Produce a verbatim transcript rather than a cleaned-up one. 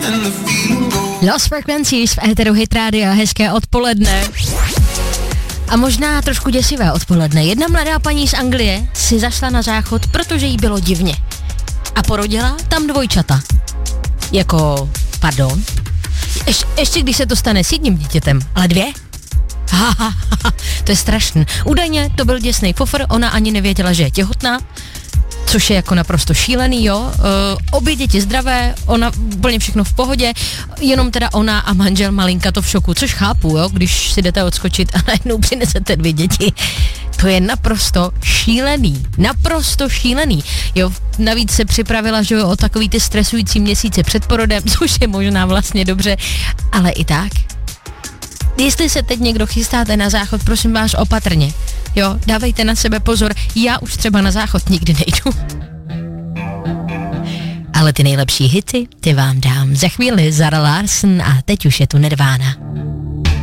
Lost Frequencies v éteru Hit Radio, hezké odpoledne. A možná trošku děsivé odpoledne. Jedna mladá paní z Anglie si zašla na záchod, protože jí bylo divně. A porodila tam dvojčata. Jako, pardon? Ješ, ještě když se to stane s jedním dítětem, ale dvě? Ha, ha, ha, to je strašný. Údajně to byl děsnej fofr, ona ani nevěděla, že je těhotná, což je jako naprosto šílený, jo. Uh, obě děti zdravé, ona úplně všechno v pohodě, jenom teda ona a manžel malinka to v šoku, což chápu, jo, když si jdete odskočit a najednou přinesete dvě děti. To je naprosto šílený, naprosto šílený. Jo, navíc se připravila, že jo, o takový ty stresující měsíce před porodem, což je možná vlastně dobře, ale i tak. Jestli se teď někdo chystáte na záchod, prosím vás opatrně. Jo, dávejte na sebe pozor, já už třeba na záchod nikdy nejdu. Ale ty nejlepší hity, ty vám dám za chvíli. Zara Larsson a teď už je tu Nirvana.